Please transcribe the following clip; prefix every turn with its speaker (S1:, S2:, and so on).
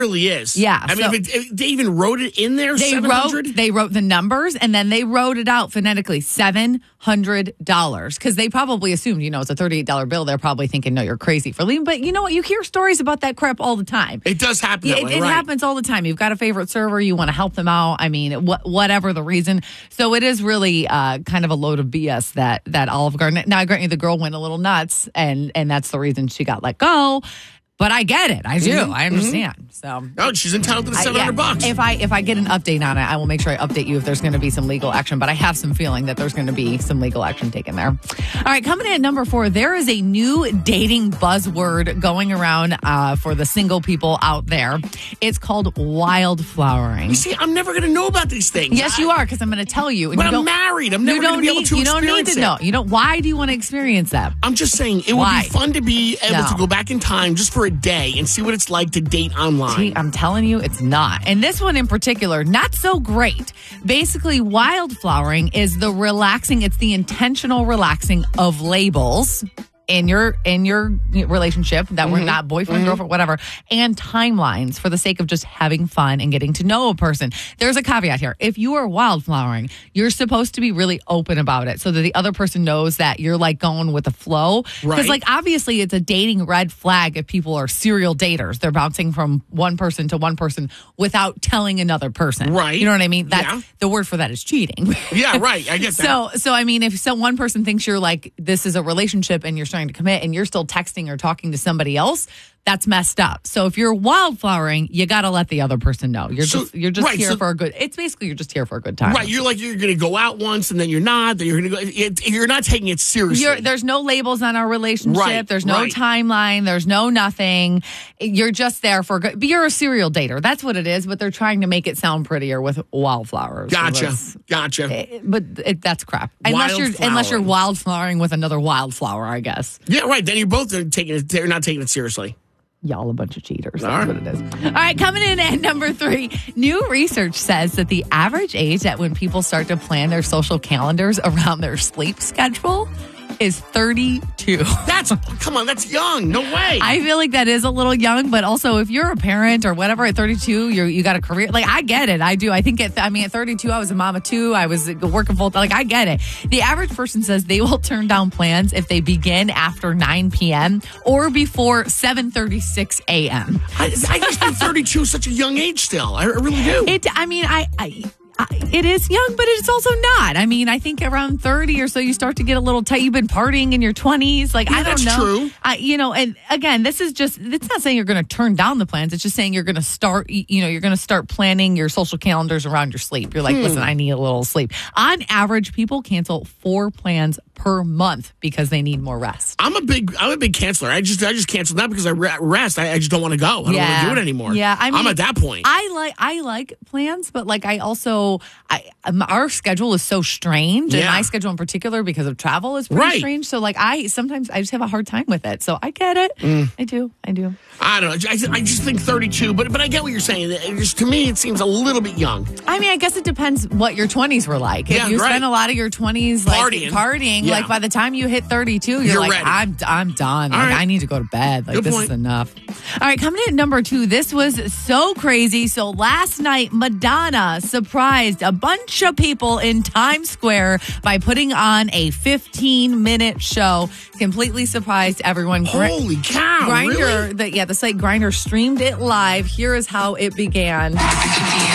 S1: really is.
S2: Yeah,
S1: I mean, they even wrote it in there.
S2: They wrote the numbers, and then they wrote it out phonetically. $700, because they probably assumed, it's a $38 bill. They're probably thinking, no, you're crazy for leaving. But you know what? You hear stories about that crap all the time.
S1: It does happen. That way,
S2: it
S1: right.
S2: happens all the time. You've got a favorite server, you want to help them out. I mean, whatever the reason. So it is really kind of a load of BS that Olive Garden. Now, I grant you, the girl went a little nuts, and that's the reason she got let go. But I get it. I do. I understand. So,
S1: she's entitled to the $700.
S2: If I get an update on it, I will make sure I update you if there's going to be some legal action. But I have some feeling that there's going to be some legal action taken there. All right, coming in at number 4, there is a new dating buzzword going around for the single people out there. It's called wildflowering.
S1: You see, I'm never going to know about these things.
S2: Yes, you are, because I'm going to tell you.
S1: But I'm married. I'm never going to be able to experience it.
S2: You don't need to know. Why do you want to experience that?
S1: I'm just saying it would be fun to be able to go back in time just for a day and see what it's like to date online.
S2: See, I'm telling you, it's not. And this one in particular, not so great. Basically, wildflowering is it's the intentional relaxing of labels in your relationship that we're not boyfriend, girlfriend, whatever, and timelines for the sake of just having fun and getting to know a person. There's a caveat here. If you are wildflowering, you're supposed to be really open about it so that the other person knows that you're like going with the flow. Because obviously it's a dating red flag if people are serial daters. They're bouncing from one person to one person without telling another person.
S1: Right.
S2: You know what I mean? The word for that is cheating.
S1: Yeah, right. I get that.
S2: So I mean, if one person thinks you're like, this is a relationship and you're starting to commit and you're still texting or talking to somebody else, that's messed up. So if you're wildflowering, you got to let the other person know. You're just here for a good. It's basically you're just here for a good time.
S1: Right. You're going to go out once and then you're not. Then you're going to go. You're not taking it seriously.
S2: There's no labels on our relationship.
S1: Right,
S2: there's no timeline. There's no nothing. You're just there for good. But you're a serial dater. That's what it is. But they're trying to make it sound prettier with wildflowers.
S1: Gotcha.
S2: But that's crap. Unless you're wildflowering with another wildflower, I guess.
S1: Yeah. Right. Then you're both taking it. They're not taking it seriously.
S2: Y'all a bunch of cheaters. That's what it is. All right, coming in at number 3. New research says that the average age at when people start to plan their social calendars around their sleep schedule is 32.
S1: Come on, that's young. No way.
S2: I feel like that is a little young, but also if you're a parent or whatever at 32, you got a career. Like, I get it. I do. I think at 32, I was a mama too. I was working full time. Like, I get it. The average person says they will turn down plans if they begin after 9 p.m. or before 7:36 a.m.
S1: I just think 32 is such a young age still. I really do.
S2: It is young, but it's also not. I mean, I think around 30 or so, you start to get a little tight. You've been partying in your 20s. Like, I don't know.
S1: That's true.
S2: And again, it's not saying you're going to turn down the plans. It's just saying you're going to start, you're going to start planning your social calendars around your sleep. You're like, listen, I need a little sleep. On average, people cancel 4 plans per month because they need more rest.
S1: I'm a big canceler. I just cancel that because I rest. I just don't want to go. I don't want to do it anymore.
S2: Yeah, I mean,
S1: I'm at that point.
S2: I like plans, but like our schedule is so strange, and my schedule in particular because of travel is pretty strange. So like sometimes I just have a hard time with it. So I get it. I do.
S1: I don't know. I just think 32, but I get what you're saying. To me, it seems a little bit young.
S2: I mean, I guess it depends what your 20s were like. If you spent a lot of your 20s partying, like by the time you hit 32, you're like, ready. I'm done. Like, I need to go to bed. Like, this is enough. All right, coming in at number 2. This was so crazy. So last night, Madonna surprised a bunch of people in Times Square by putting on a 15-minute show. Completely surprised everyone.
S1: Holy cow!
S2: Grindr,
S1: really?
S2: The site Grindr streamed it live. Here is how it began.